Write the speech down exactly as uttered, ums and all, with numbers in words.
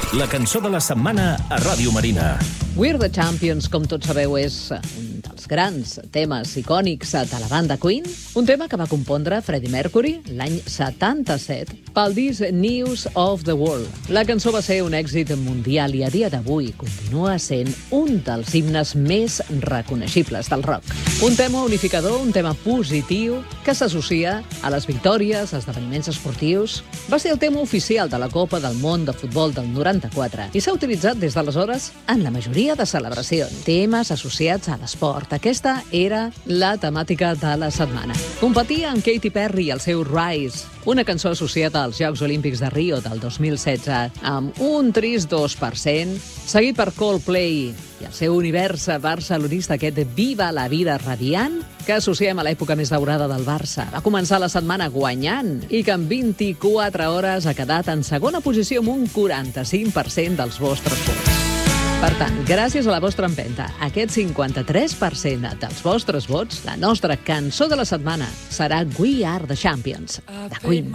La cançó de la setmana a Ràdio Marina. We're the Champions, com tots sabeu, és un dels grans temes icònics de la banda Queen, un tema que va compondre Freddie Mercury l'any setanta-set pel disc News of the World. La cançó va ser un èxit mundial i a dia d'avui continua sent un dels himnes més reconeixibles del rock. Un tema unificador, un tema positiu que s'associa a les victòries, esdeveniments esportius. Va ser el tema oficial de la Copa del Món de Futbol del noranta-quatre i s'ha utilitzat des d'aleshores en la majoria de celebracions. Temes associats a l'esport. Aquesta era la temàtica de la setmana. Competia amb Katy Perry i el seu Rise, una cançó associada als Jocs Olímpics de Rio del dos mil setze, amb un trist dos per cent, seguit per Coldplay i el seu univers barcelonista, aquest Viva la vida radiant, que associem a l'època més daurada del Barça. Va començar la setmana guanyant i que en vint-i-quatre hores ha quedat en segona posició amb un quaranta-cinc per cent dels vostres vots. Per tant, gràcies a la vostra empenta, aquest cinquanta-tres per cent dels vostres vots, la nostra cançó de la setmana serà We Are the Champions, de Queen.